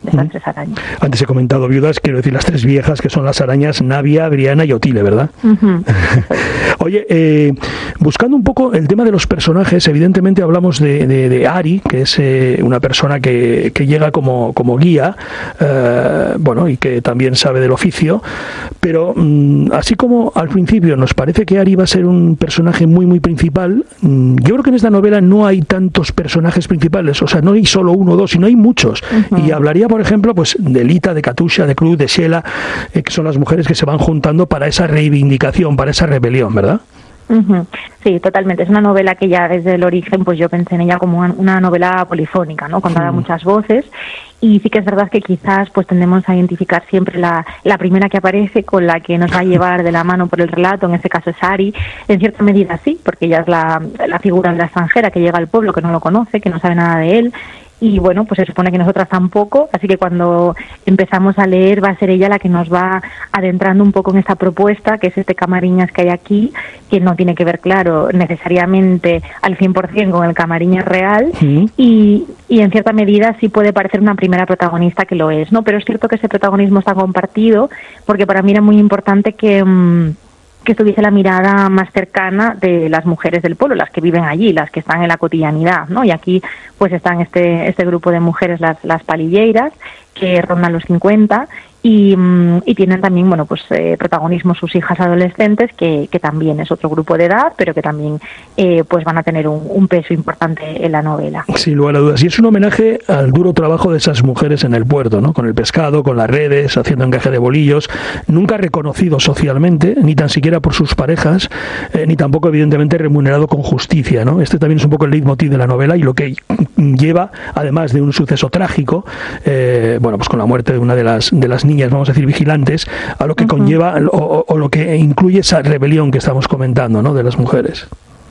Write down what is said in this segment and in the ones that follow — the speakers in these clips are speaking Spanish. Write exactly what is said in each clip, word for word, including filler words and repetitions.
de estas mm. tres arañas. Antes he comentado viudas, quiero decir las tres viejas, que son las arañas Navia, Briana y Otile, ¿verdad? Uh-huh. Oye, eh, buscando un poco el tema de los personajes, evidentemente hablamos de, de, de Ari, que es eh, una persona que, que llega como, como guía, eh, bueno, y que también sabe del oficio, pero mmm, así como al principio nos parece que Ari va a ser un personaje muy, muy principal, mmm, yo creo que en esta novela no hay tantos personajes principales, o sea, no hay solo uno o dos, sino hay muchos. Uh-huh. Y hablaría, por ejemplo, pues de Lita, de Katusha, de Cruz, de Sheila, eh, que son las mujeres que se van juntando para esa reivindicación, para esa rebelión, ¿verdad? Uh-huh. Sí, totalmente. Es una novela que ya desde el origen, pues yo pensé en ella como una novela polifónica, ¿no? Contada a uh-huh. muchas voces. Y sí que es verdad que quizás pues tendemos a identificar siempre la, la primera que aparece con la que nos va a llevar de la mano por el relato, en este caso es Ari. En cierta medida sí, porque ella es la, la figura de la extranjera que llega al pueblo, que no lo conoce, que no sabe nada de él. Y bueno, pues se supone que nosotras tampoco, así que cuando empezamos a leer va a ser ella la que nos va adentrando un poco en esta propuesta, que es este Camariñas que hay aquí, que no tiene que ver, claro, necesariamente al cien por ciento con el Camariñas real, sí. y, y en cierta medida sí puede parecer una primera protagonista que lo es, ¿no? Pero es cierto que ese protagonismo está compartido, porque para mí era muy importante que... Mmm, que estuviese la mirada más cercana de las mujeres del pueblo, las que viven allí, las que están en la cotidianidad, ¿no? Y aquí pues están este este grupo de mujeres, las las palilleiras, que rondan los cincuenta y, y tienen también, bueno, pues eh, protagonismo sus hijas adolescentes, que, que también es otro grupo de edad, pero que también eh, pues van a tener un, un peso importante en la novela. Sin lugar a dudas. Y es un homenaje al duro trabajo de esas mujeres en el puerto, ¿no? Con el pescado, con las redes, haciendo encaje de bolillos, nunca reconocido socialmente, ni tan siquiera por sus parejas, eh, ni tampoco evidentemente remunerado con justicia, ¿no? Este también es un poco el leitmotiv de la novela y lo que lleva, además de un suceso trágico, eh, bueno, pues con la muerte de una de las de las niñas, vamos a decir, vigilantes, a lo que uh-huh. conlleva o, o lo que incluye esa rebelión que estamos comentando, ¿no? De las mujeres.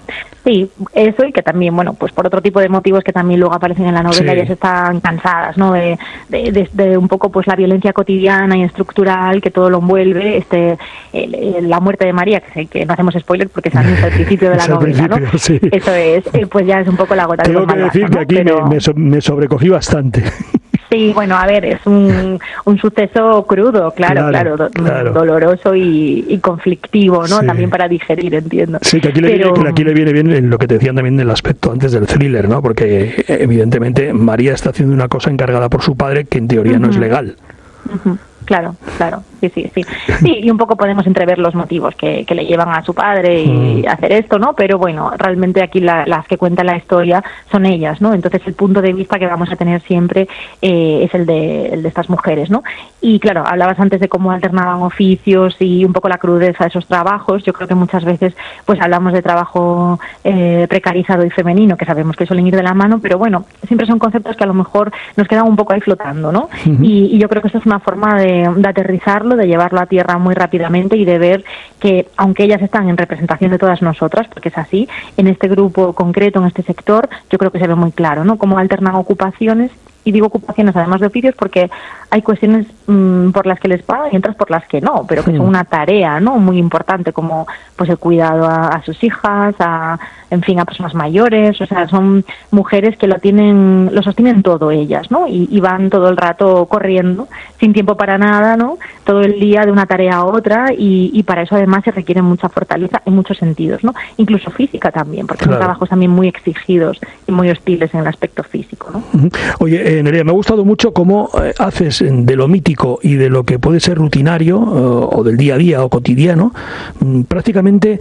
Sí, eso, y que también, bueno, pues por otro tipo de motivos que también luego aparecen en la novela, sí. ellas están cansadas, ¿no? De, de, de, de un poco pues la violencia cotidiana y estructural que todo lo envuelve, este el, el, la muerte de María, que, que no hacemos spoiler porque es al principio de la novela, ¿no? Sí. Eso es, pues ya es un poco la gota de Tengo que decir que ¿no? aquí Pero... me, me, me sobrecogí bastante. Sí, bueno, a ver, es un, un suceso crudo, claro, claro, claro, do, claro. doloroso y, y conflictivo, ¿no? Sí. También para digerir, entiendo. Sí, que aquí, le Pero... viene, que aquí le viene bien en lo que te decían también del aspecto antes del thriller, ¿no? Porque evidentemente María está haciendo una cosa encargada por su padre que en teoría uh-huh. no es legal. Uh-huh. Claro, claro, sí, sí, sí. Sí, y un poco podemos entrever los motivos que, que le llevan a su padre y mm. hacer esto, ¿no? Pero bueno, realmente aquí la, las que cuentan la historia son ellas, ¿no? Entonces el punto de vista que vamos a tener siempre eh, es el de, el de estas mujeres, ¿no? Y claro, hablabas antes de cómo alternaban oficios y un poco la crudeza de esos trabajos. Yo creo que muchas veces pues hablamos de trabajo eh, precarizado y femenino, que sabemos que suelen ir de la mano, pero bueno, siempre son conceptos que a lo mejor nos quedan un poco ahí flotando, ¿no? Mm-hmm. Y, y yo creo que esto es una forma de de aterrizarlo, de llevarlo a tierra muy rápidamente y de ver que, aunque ellas están en representación de todas nosotras, porque es así, en este grupo concreto, en este sector, yo creo que se ve muy claro, ¿no? Cómo alternan ocupaciones, y digo ocupaciones además de oficios porque hay cuestiones mmm, por las que les pagan y otras por las que no, pero que sí. son una tarea, ¿no? Muy importante, como pues el cuidado a, a sus hijas, a, en fin, a personas mayores, o sea, son mujeres que lo tienen, lo sostienen todo ellas, ¿no? Y, y van todo el rato corriendo, sin tiempo para nada, ¿no? Todo el día de una tarea a otra y, y para eso además se requiere mucha fortaleza en muchos sentidos, ¿no? Incluso física también, porque claro. son trabajos también muy exigidos y muy hostiles en el aspecto físico, ¿no? Oye, eh, Nerea, me ha gustado mucho cómo eh, haces de lo mítico y de lo que puede ser rutinario eh, o del día a día o cotidiano, mmm, prácticamente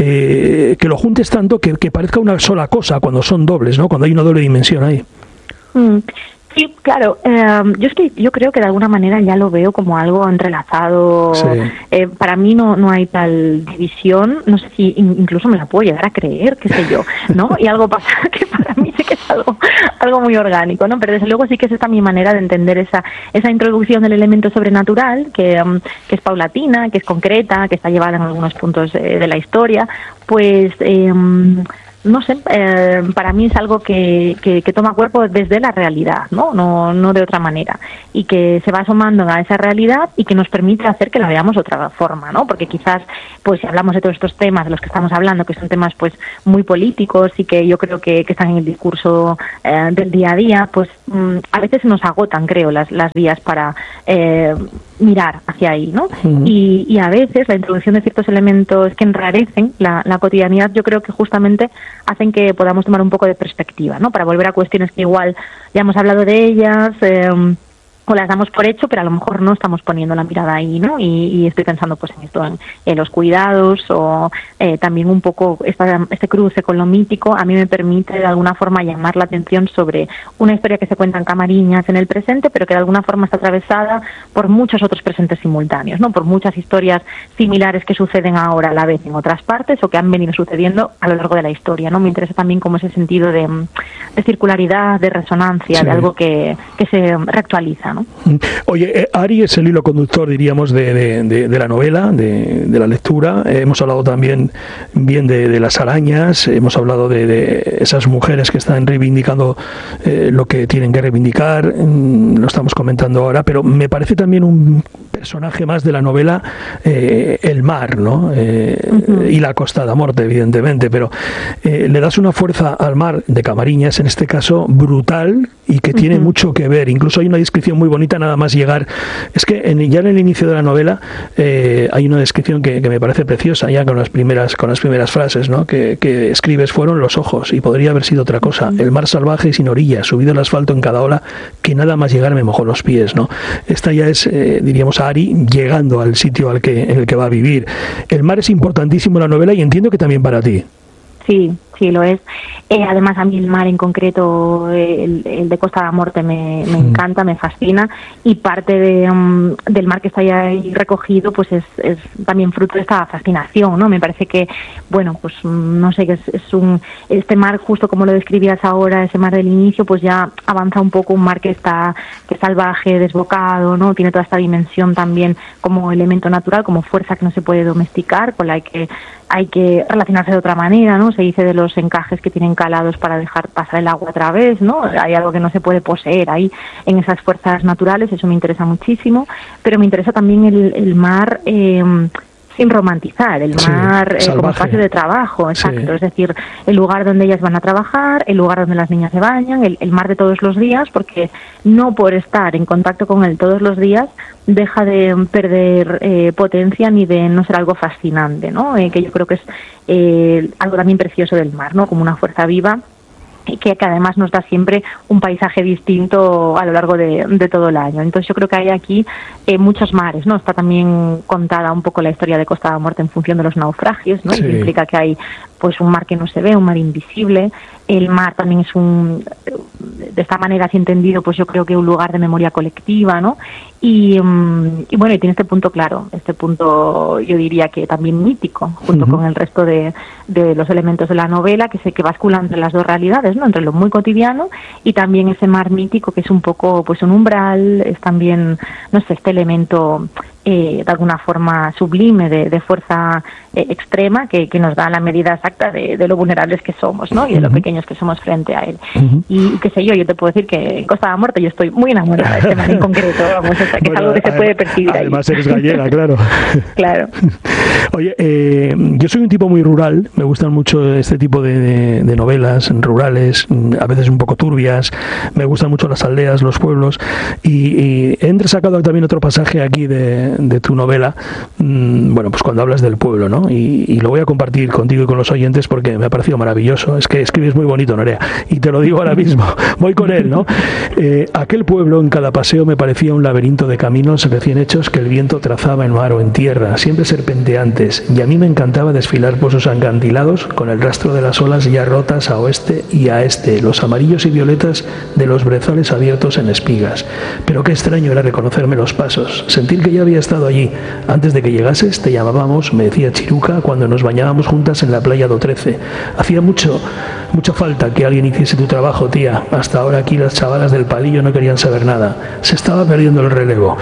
eh, que lo juntes tanto que, que parezca una sola cosa cuando son dobles, ¿no? Cuando hay una doble dimensión ahí. Mm. Sí, claro. Eh, yo es que yo creo que de alguna manera ya lo veo como algo entrelazado. Sí. Eh, para mí no no hay tal división. No sé si in, incluso me la puedo llegar a creer, qué sé yo, ¿no? Y algo pasa que para mí sí que es algo algo muy orgánico, ¿no? Pero desde luego sí que es esta mi manera de entender esa esa introducción del elemento sobrenatural que um, que es paulatina, que es concreta, que está llevada en algunos puntos eh, de la historia, pues. Eh, no sé, eh, para mí es algo que, que, que toma cuerpo desde la realidad, ¿no? No, no de otra manera, y que se va asomando a esa realidad y que nos permite hacer que la veamos de otra forma, ¿no? Porque quizás, pues si hablamos de todos estos temas de los que estamos hablando, que son temas pues muy políticos y que yo creo que, que están en el discurso eh, del día a día, pues mm, a veces nos agotan, creo, las, las vías para eh, mirar hacia ahí, ¿no? Uh-huh. y, y a veces la introducción de ciertos elementos que enrarecen la, la cotidianidad, yo creo que justamente hacen que podamos tomar un poco de perspectiva, ¿no? Para volver a cuestiones que igual ya hemos hablado de ellas, eh, o las damos por hecho, pero a lo mejor no estamos poniendo la mirada ahí, ¿no? Y, y estoy pensando pues en esto, en, en los cuidados, o eh, también un poco esta, este cruce con lo mítico a mí me permite de alguna forma llamar la atención sobre una historia que se cuenta en Camariñas en el presente, pero que de alguna forma está atravesada por muchos otros presentes simultáneos, ¿no? Por muchas historias similares que suceden ahora a la vez en otras partes o que han venido sucediendo a lo largo de la historia, ¿no? Me interesa también como ese sentido de, de circularidad, de resonancia, sí, de algo que, que se reactualiza, ¿no? Oye, Ari es el hilo conductor, diríamos, de, de, de, de la novela, de, de la lectura. Eh, hemos hablado también bien de, de las arañas, hemos hablado de, de esas mujeres que están reivindicando eh, lo que tienen que reivindicar, mm, lo estamos comentando ahora, pero me parece también un personaje más de la novela eh, el mar, ¿no? Eh, uh-huh. Y la Costa da Morte, evidentemente, pero eh, le das una fuerza al mar de Camariñas, en este caso brutal, y que tiene uh-huh. mucho que ver. Incluso hay una descripción muy bonita nada más llegar. Es que en, ya en el inicio de la novela eh, hay una descripción que, que me parece preciosa, ya con las primeras con las primeras frases, ¿no? que, que escribes: fueron los ojos, y podría haber sido otra cosa. El mar salvaje y sin orilla, subido el asfalto en cada ola, que nada más llegar me mojó los pies, ¿no? Esta ya es, eh, diríamos, Ari llegando al sitio al que, en el que va a vivir. El mar es importantísimo en la novela y entiendo que también para ti. Sí, sí, lo es. Eh, además, a mí el mar en concreto, el, el de Costa da Morte, me, me mm. encanta, me fascina, y parte de, um, del mar que está ahí recogido pues es, es también fruto de esta fascinación, ¿no? Me parece que, bueno, pues no sé, que es, es un este mar, justo como lo describías ahora, ese mar del inicio, pues ya avanza un poco, un mar que está que es salvaje, desbocado, ¿no? Tiene toda esta dimensión también como elemento natural, como fuerza que no se puede domesticar, con la que hay que relacionarse de otra manera, ¿no? Se dice de los encajes que tienen calados para dejar pasar el agua a través, ¿no? Hay algo que no se puede poseer ahí en esas fuerzas naturales, eso me interesa muchísimo, pero me interesa también el, el mar eh, sin romantizar, el mar sí, eh, como espacio de trabajo, exacto, sí. Es decir, el lugar donde ellas van a trabajar, el lugar donde las niñas se bañan, el, el mar de todos los días, porque no por estar en contacto con él todos los días deja de perder eh, potencia ni de no ser algo fascinante, ¿no? Eh, que yo creo que es eh, algo también precioso del mar, ¿no? Como una fuerza viva que, que además nos da siempre un paisaje distinto a lo largo de, de todo el año. Entonces yo creo que hay aquí eh, muchos mares, ¿no? Está también contada un poco la historia de Costa da Morte en función de los naufragios, ¿no? Sí. Y que implica que hay pues un mar que no se ve, un mar invisible. El mar también es un, de esta manera así entendido, pues yo creo que un lugar de memoria colectiva, ¿no? Y, um, y bueno, y tiene este punto claro, este punto yo diría que también mítico, junto uh-huh. con el resto de, de los elementos de la novela, que se que bascula entre las dos realidades, ¿no? Entre lo muy cotidiano y también ese mar mítico que es un poco pues un umbral, es también, no sé, este elemento eh, de alguna forma sublime de, de fuerza eh, extrema que, que nos da la medida exacta de, de lo vulnerables que somos, ¿no? Y de lo uh-huh. pequeños que somos frente a él. Uh-huh. Y qué sé yo, yo te puedo decir que en Costa da Morte yo estoy muy enamorada de este mar en concreto, vamos, o sea, que bueno, es algo que se puede percibir ahí. Además eres gallega, claro. Claro. Oye, eh, yo soy un tipo muy rural, me gustan mucho este tipo de, de, de novelas rurales, a veces un poco turbias, me gustan mucho las aldeas, los pueblos, y, y he entresacado también otro pasaje aquí de, de tu novela, mmm, bueno, pues cuando hablas del pueblo, ¿no? Y, y lo voy a compartir contigo y con los oyentes porque me ha parecido maravilloso, es que escribes muy bonito, Nerea, y te lo digo ahora mismo, voy con él, ¿no? Eh, aquel pueblo en cada paseo me parecía un laberinto de caminos recién hechos que el viento trazaba en mar o en tierra, siempre serpenteantes, y a mí me encantaba desfilar por sus acantilados con el rastro de las olas ya rotas a oeste y a este, los amarillos y violetas de los brezales abiertos en espigas. Pero qué extraño era reconocerme los pasos, sentir que ya había estado allí antes de que llegases, te llamábamos, me decía Chiruca, cuando nos bañábamos juntas en la playa do trece. Hacía mucho, mucha falta que alguien hiciese tu trabajo, tía. Hasta ahora aquí las chavalas del palillo no querían saber nada. Se estaba perdiendo el relevo.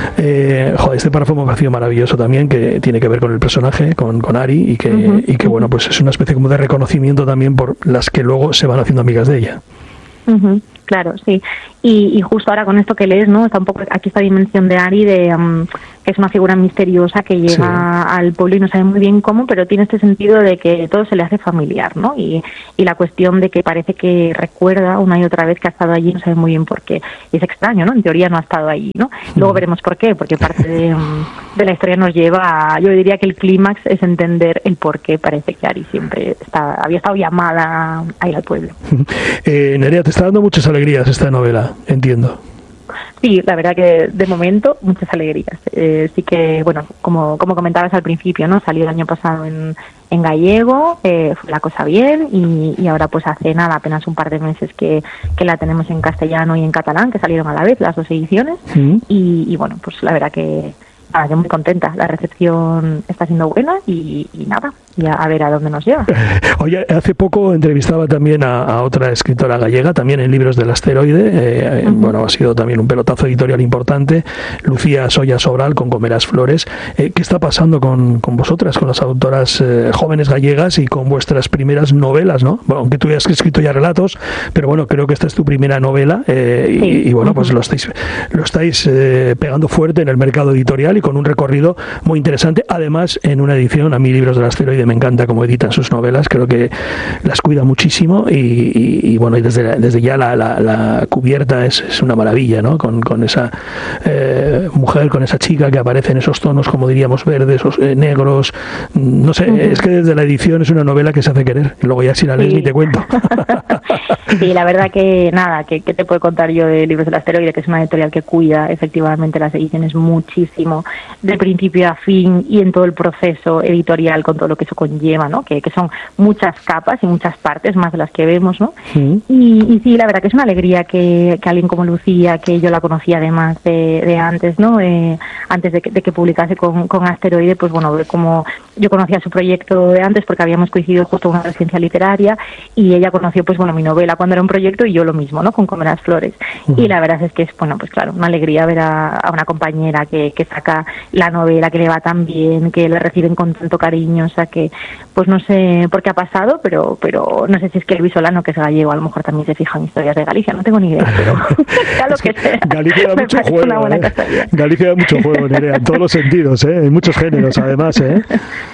Eh, joder, este párrafo me ha parecido maravilloso también, que tiene que ver con el personaje, con, con Ari, y que, uh-huh. y que bueno, pues es una especie como de reconocimiento también por las que luego se van haciendo amigas de ella. Uh-huh. Claro, sí. Y, y justo ahora con esto que lees, ¿no? Está un poco aquí esta dimensión de Ari, de um, que es una figura misteriosa que llega sí. al pueblo y no sabe muy bien cómo, pero tiene este sentido de que todo se le hace familiar, ¿no? Y, y la cuestión de que parece que recuerda una y otra vez que ha estado allí, no sabe muy bien por qué. Y es extraño, ¿no? En teoría no ha estado allí, ¿no? Luego veremos por qué, porque parte de, de la historia nos lleva a, yo diría que el clímax es entender el por qué parece que Ari siempre está, había estado llamada a ir al pueblo. Eh, Nerea, te está dando muchas alegrías esta novela, entiendo. Sí, la verdad que de momento muchas alegrías. Eh, sí que, bueno, como como comentabas al principio, ¿no? Salió el año pasado en, en gallego, eh, fue la cosa bien y, y ahora pues hace nada, apenas un par de meses que, que la tenemos en castellano y en catalán, que salieron a la vez las dos ediciones. ¿Sí? y, y bueno, pues la verdad que nada, yo muy contenta. La recepción está siendo buena y, y nada, ya a ver a dónde nos lleva. Oye, hace poco entrevistaba también a, a otra escritora gallega, también en Libros del Asteroide, eh, uh-huh. bueno, ha sido también un pelotazo editorial importante, Lucía Soya Sobral con Comerás Flores. Eh, ¿Qué está pasando con, con vosotras, con las autoras eh, jóvenes gallegas y con vuestras primeras novelas, ¿no? Bueno, aunque tú hayas escrito ya relatos, pero bueno, creo que esta es tu primera novela eh, sí. y, y bueno, uh-huh. pues lo estáis, lo estáis eh, pegando fuerte en el mercado editorial y con un recorrido muy interesante, además en una edición, a mí Libros del Asteroide me encanta cómo editan sus novelas, creo que las cuida muchísimo y, y, y bueno, y desde, desde ya la, la, la cubierta es, es una maravilla, ¿no? Con, con esa eh, mujer, con esa chica que aparece en esos tonos, como diríamos, verdes, o, eh, negros, no sé, uh-huh. es que desde la edición es una novela que se hace querer, luego ya si la lees sí. ni te cuento. Sí, la verdad que nada, que, que te puedo contar yo de Libros del Asteroide, que es una editorial que cuida efectivamente las ediciones muchísimo, de principio a fin y en todo el proceso editorial con todo lo que eso conlleva, ¿no? Que, que son muchas capas y muchas partes, más de las que vemos, ¿no? Sí. Y, y sí, la verdad que es una alegría que, que alguien como Lucía, que yo la conocía además de, de antes, ¿no? Eh, antes de que, de que publicase con, con Asteroide, pues bueno, como yo conocía su proyecto de antes porque habíamos coincidido justo en una residencia literaria y ella conoció, pues bueno, mi novela cuando era un proyecto y yo lo mismo, ¿no? Con Comerás Flores. Uh-huh. Y la verdad es que es, bueno, pues claro, una alegría ver a, a una compañera que, que saca la novela, que le va tan bien, que le reciben con tanto cariño, o sea que, pues no sé por qué ha pasado, pero pero no sé si es que el Bisolano, que es gallego, a lo mejor también se fija en historias de Galicia, no tengo ni idea, pero sea lo que sea. Galicia da mucho juego, ¿eh? Galicia da mucho juego, Nerea, en todos los sentidos, ¿eh? En muchos géneros, además, ¿eh?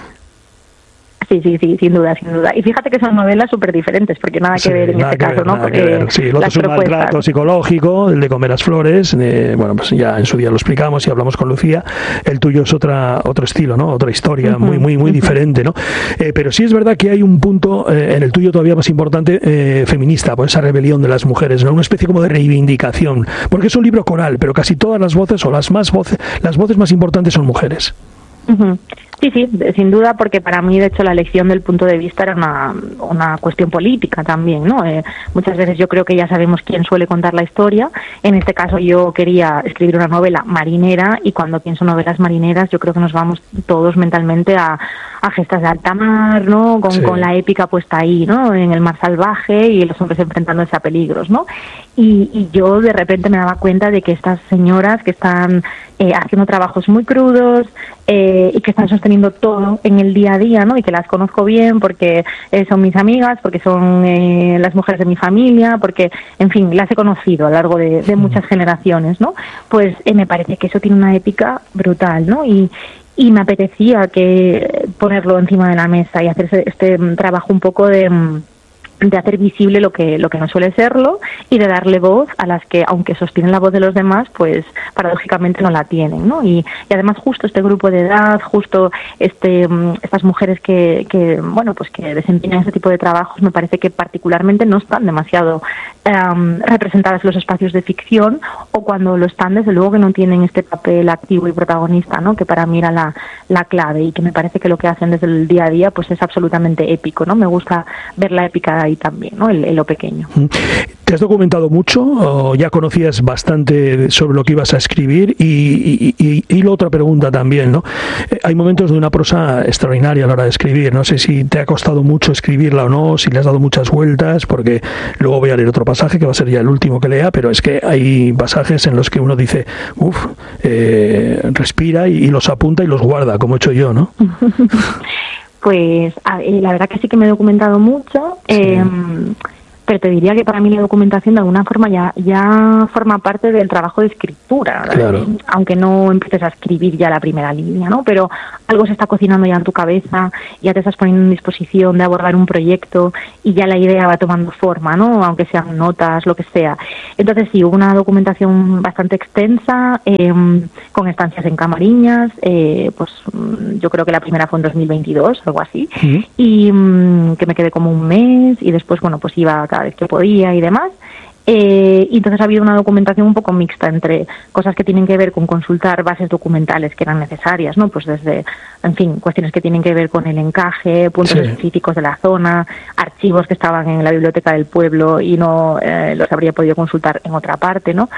Sí, sí, sí, sin duda, sin duda. Y fíjate que son novelas súper diferentes, porque nada que sí, ver en este caso, ver, ¿no? Porque sí, el otro es un maltrato psicológico, el de Comerás Flores, eh, bueno, pues ya en su día lo explicamos y hablamos con Lucía. El tuyo es otra otro estilo, ¿no? Otra historia, uh-huh, muy, muy, muy uh-huh. diferente, ¿no? Eh, pero sí es verdad que hay un punto eh, en el tuyo todavía más importante, eh, feminista, por esa rebelión de las mujeres, ¿no? Una especie como de reivindicación, porque es un libro coral, pero casi todas las voces o las más voces, las voces más importantes son mujeres. Uh-huh. Sí, sí, sin duda, porque para mí, de hecho, la elección del punto de vista era una, una cuestión política también, ¿no? Eh, muchas veces yo creo que ya sabemos quién suele contar la historia. En este caso yo quería escribir una novela marinera y cuando pienso novelas marineras yo creo que nos vamos todos mentalmente a, a gestas de alta mar, ¿no? Con, sí. con la épica puesta ahí, ¿no? En el mar salvaje y los hombres enfrentándose a peligros, ¿no? Y, y yo de repente me daba cuenta de que estas señoras que están eh, haciendo trabajos muy crudos eh, y que están sosteniendo todo en el día a día, ¿no? Y que las conozco bien porque eh, son mis amigas, porque son eh, las mujeres de mi familia, porque, en fin, las he conocido a lo largo de, de muchas generaciones, ¿no? Pues eh, me parece que eso tiene una épica brutal, ¿no? Y, y me apetecía que ponerlo encima de la mesa y hacer este trabajo un poco de... de hacer visible lo que lo que no suele serlo y de darle voz a las que, aunque sostienen la voz de los demás, pues paradójicamente no la tienen, ¿no? Y, y además justo este grupo de edad, justo este estas mujeres que, que bueno, pues que desempeñan este tipo de trabajos, me parece que particularmente no están demasiado um, representadas los espacios de ficción, o cuando lo están, desde luego que no tienen este papel activo y protagonista, ¿no? Que para mí era la, la clave, y que me parece que lo que hacen desde el día a día pues es absolutamente épico, ¿no? Me gusta ver la épica ahí también, ¿no? En, en lo pequeño. ¿Te has documentado mucho o ya conocías bastante sobre lo que ibas a escribir? Y, y, y, y la otra pregunta también, ¿no? Hay momentos de una prosa extraordinaria a la hora de escribir. No sé si te ha costado mucho escribirla o no, si le has dado muchas vueltas, porque luego voy a leer otro pasaje que va a ser ya el último que lea, pero es que hay pasajes en los que uno dice, uff, eh, respira y, y los apunta y los guarda, como he hecho yo, ¿no? Pues a, eh, la verdad que sí que me he documentado mucho. Sí. Eh, pero te diría que para mí la documentación de alguna forma ya ya forma parte del trabajo de escritura, claro. Aunque no empieces a escribir ya la primera línea, ¿no? Pero algo se está cocinando ya en tu cabeza, ya te estás poniendo en disposición de abordar un proyecto y ya la idea va tomando forma, ¿no? Aunque sean notas, lo que sea. Entonces sí, hubo una documentación bastante extensa, eh, con estancias en Camariñas, eh, pues yo creo que la primera fue en dos mil veintidós, algo así, uh-huh. y um, que me quedé como un mes, y después, bueno, pues iba a cada vez que podía y demás. Eh, y entonces ha habido una documentación un poco mixta entre cosas que tienen que ver con consultar bases documentales que eran necesarias, ¿no? Pues desde, en fin, cuestiones que tienen que ver con el encaje, puntos sí. específicos de la zona, archivos que estaban en la biblioteca del pueblo y no eh, los habría podido consultar en otra parte, ¿no?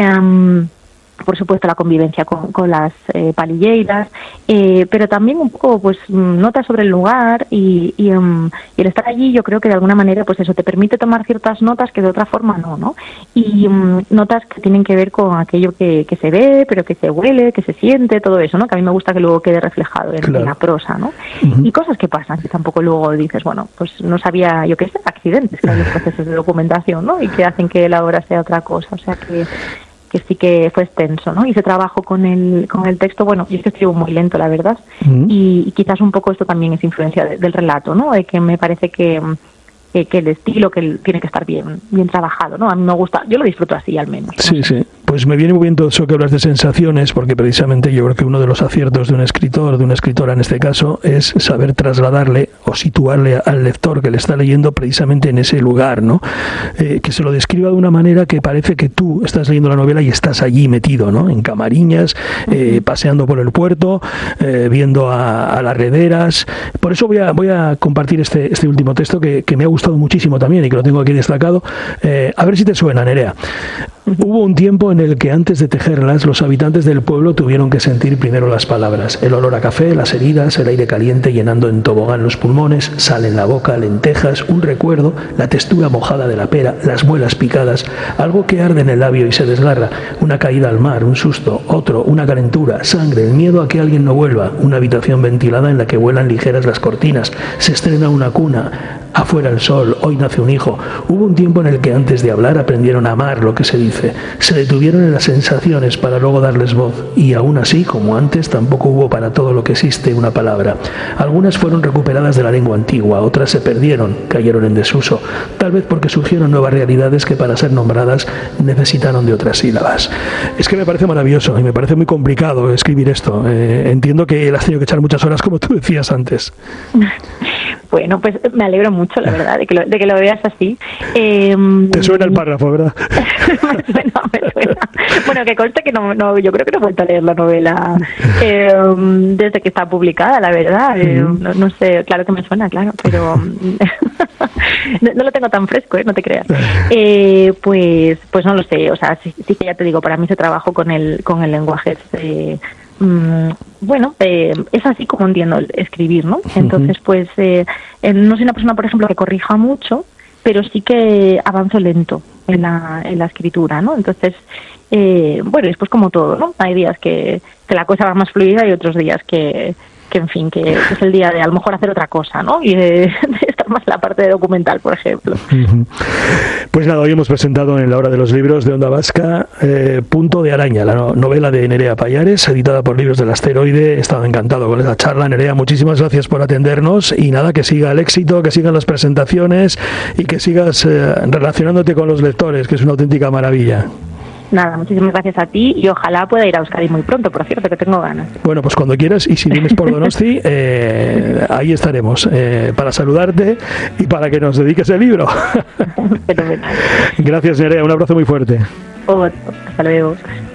Um, por supuesto la convivencia con, con las eh, palilleiras, eh, pero también un poco pues notas sobre el lugar y, y, um, y el estar allí, yo creo que de alguna manera pues eso te permite tomar ciertas notas que de otra forma no, ¿no? Y um, notas que tienen que ver con aquello que, que se ve, pero que se huele, que se siente, todo eso, ¿no? Que a mí me gusta que luego quede reflejado en, claro. en la prosa, ¿no? Uh-huh. Y cosas que pasan, que tampoco luego dices, bueno, pues no sabía, yo qué sé, accidentes que hay en los procesos de documentación, ¿no? Y que hacen que la obra sea otra cosa, o sea que que sí que fue extenso, ¿no? Y ese trabajo con el con el texto, bueno, yo es que escribo muy lento, la verdad, uh-huh. y, y quizás un poco esto también es influencia de, del relato, ¿no? De que me parece que, que, que el estilo que el, tiene que estar bien bien trabajado, ¿no? A mí me gusta, yo lo disfruto así al menos. Sí, ¿no? Sí. Pues me viene muy bien todo eso que hablas de sensaciones, porque precisamente yo creo que uno de los aciertos de un escritor, de una escritora en este caso, es saber trasladarle o situarle al lector que le está leyendo precisamente en ese lugar, ¿no? Eh, que se lo describa de una manera que parece que tú estás leyendo la novela y estás allí metido, ¿no? En Camariñas, eh, paseando por el puerto, eh, viendo a, a las rederas. Por eso voy a, voy a compartir este, este último texto que, que me ha gustado muchísimo también y que lo tengo aquí destacado. Eh, a ver si te suena, Nerea. Hubo un tiempo en el que antes de tejerlas los habitantes del pueblo tuvieron que sentir primero las palabras, el olor a café, las heridas, el aire caliente llenando en tobogán los pulmones, sal en la boca, lentejas, un recuerdo, la textura mojada de la pera, las muelas picadas, algo que arde en el labio y se desgarra, una caída al mar, un susto, otro, una calentura, sangre, el miedo a que alguien no vuelva, una habitación ventilada en la que vuelan ligeras las cortinas, se estrena una cuna, afuera el sol, hoy nace un hijo. Hubo un tiempo en el que antes de hablar aprendieron a amar lo que se dice, se detuvieron en las sensaciones para luego darles voz, y aún así, como antes, tampoco hubo para todo lo que existe una palabra. Algunas fueron recuperadas de la lengua antigua, otras se perdieron, cayeron en desuso, tal vez porque surgieron nuevas realidades que para ser nombradas necesitaron de otras sílabas. Es que me parece maravilloso y me parece muy complicado escribir esto. Eh, entiendo que le has tenido que echar muchas horas, como tú decías antes. Bueno, pues me alegro mucho, la verdad, de que lo, de que lo veas así. Eh, Te suena el párrafo, ¿verdad? me suena, me suena. Bueno, que conste que no, no, yo creo que no he vuelto a leer la novela eh, desde que está publicada, la verdad. Eh, no, no sé, claro que me suena, claro, pero no, no lo tengo tan fresco, ¿eh? No te creas. Eh, pues, pues no lo sé, o sea, sí, sí que ya te digo, para mí ese trabajo con el, con el lenguaje es... Eh, bueno, eh, es así como entiendo el escribir, ¿no? Entonces, pues, eh, no soy una persona, por ejemplo, que corrija mucho, pero sí que avanzo lento en la, en la escritura, ¿no? Entonces, eh, bueno, después como todo, ¿no? Hay días que, que la cosa va más fluida y otros días que, que en fin, que es el día de a lo mejor hacer otra cosa, ¿no? Y de, de estar más en la parte de documental, por ejemplo. Pues nada, hoy hemos presentado en la Hora de los Libros de Onda Vasca eh, Punto de Araña, la no, novela de Nerea Pallares, editada por Libros del Asteroide. He estado encantado con esa charla, Nerea. Muchísimas gracias por atendernos y nada, que siga el éxito, que sigan las presentaciones y que sigas eh, relacionándote con los lectores, que es una auténtica maravilla. Nada, muchísimas gracias a ti y ojalá pueda ir a Euskadi muy pronto, por cierto, que tengo ganas. Bueno, pues cuando quieras, y si vienes por Donosti, eh, ahí estaremos, eh, para saludarte y para que nos dediques el libro. Fenomenal. Gracias, Nerea, un abrazo muy fuerte. Oh, hasta luego.